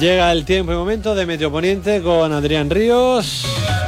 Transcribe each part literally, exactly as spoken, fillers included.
Llega el tiempo y momento de Meteoponiente con Adrián Ríos.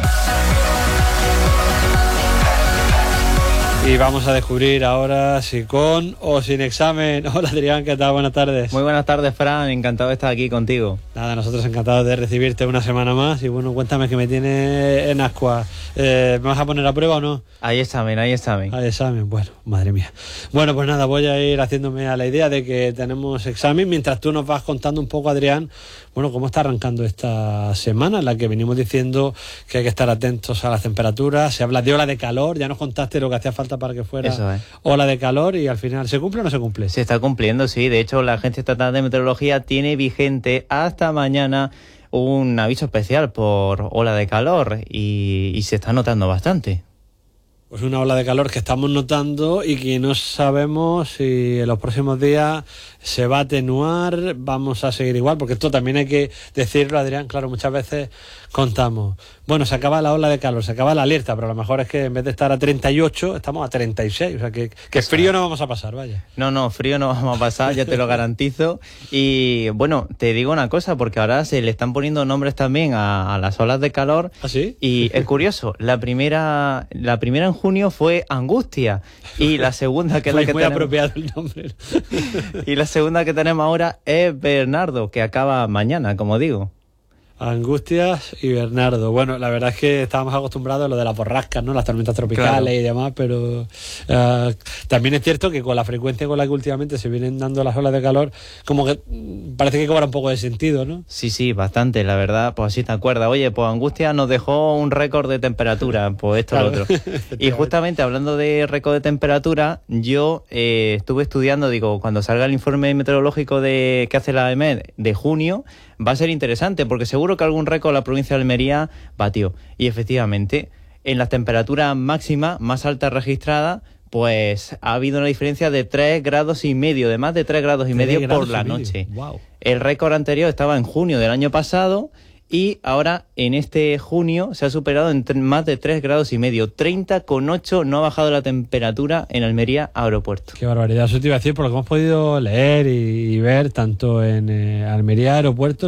Y vamos a descubrir ahora si con o sin examen. Hola Adrián, ¿qué tal? Buenas tardes. Muy buenas tardes, Fran, encantado de estar aquí contigo. Nada, nosotros encantados de recibirte una semana más. Y bueno, cuéntame que me tiene en ascuas. Eh, ¿Me vas a poner a prueba o no? Hay examen, hay examen. Hay examen, bueno, madre mía. Bueno, pues nada, voy a ir haciéndome a la idea de que tenemos examen. Mientras tú nos vas contando un poco, Adrián, bueno, cómo está arrancando esta semana, en la que venimos diciendo que hay que estar atentos a las temperaturas. Se habla de ola de calor, ya nos contaste lo que hacía falta para que fuera Eso es. Ola de calor, y al final, ¿se cumple o no se cumple? Se está cumpliendo, sí. De hecho, la Agencia Estatal de Meteorología tiene vigente hasta mañana un aviso especial por ola de calor y, y se está notando bastante. Pues una ola de calor que estamos notando y que no sabemos si en los próximos días se va a atenuar, vamos a seguir igual, porque esto también hay que decirlo, Adrián, claro, muchas veces contamos, bueno, se acaba la ola de calor, se acaba la alerta, pero a lo mejor es que en vez de estar a treinta y ocho, estamos a treinta y seis, o sea que, que frío no vamos a pasar, vaya. No, no, frío no vamos a pasar, ya te lo garantizo. Y bueno, te digo una cosa, porque ahora se le están poniendo nombres también a, a las olas de calor. ¿Ah, sí? Y es curioso, la primera, la primera en junio fue Angustia, y la segunda que es muy, la que muy tenemos, apropiado el nombre. y la segunda que tenemos ahora es Bernardo, que acaba mañana, como digo. Angustias y Bernardo. Bueno, la verdad es que estábamos acostumbrados a lo de las borrascas, ¿no? Las tormentas tropicales, claro, y demás, pero uh, también es cierto que con la frecuencia con la que últimamente se vienen dando las olas de calor, como que parece que cobra un poco de sentido, ¿no? Sí, sí, bastante, la verdad, pues así te acuerdas. Oye, pues Angustia nos dejó un récord de temperatura, pues esto, claro, lo otro. Y justamente hablando de récord de temperatura, yo eh, estuve estudiando, digo, cuando salga el informe meteorológico de que hace la E M E D de junio, va a ser interesante, porque seguro que algún récord la provincia de Almería batió. Y efectivamente, en las temperaturas máximas más altas registradas, pues ha habido una diferencia de tres grados y medio, de más de tres grados y medio por la noche. Wow. El récord anterior estaba en junio del año pasado, y ahora en este junio se ha superado en más de tres grados y medio. treinta coma ocho no ha bajado la temperatura en Almería Aeropuerto. Qué barbaridad, eso te iba a decir, por lo que hemos podido leer y, y ver tanto en eh, Almería Aeropuerto,